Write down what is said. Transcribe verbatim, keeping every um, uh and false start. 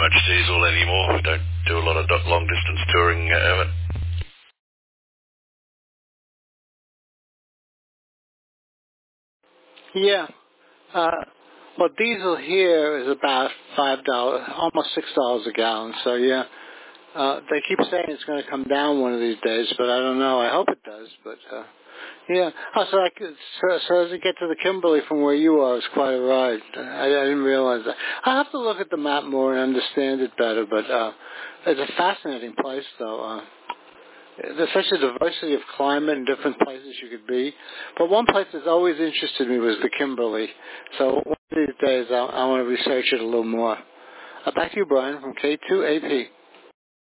much diesel anymore. We don't do a lot of long distance touring, uh, Evan. Yeah. Uh, well, diesel here is about five dollars, almost six dollars a gallon. So yeah, uh, they keep saying it's going to come down one of these days, but I don't know. I hope it does. But uh, yeah. Oh, so, I could, so, so as it get to the Kimberley from where you are, it's quite a ride. I, I didn't realize that. I have to look at the map more and understand it better. But uh, it's a fascinating place, though. Uh, There's such a diversity of climate and different places you could be. But one place that's always interested me was the Kimberley. So one of these days I, I want to research it a little more. Uh, back to you, Brian, from K two A P.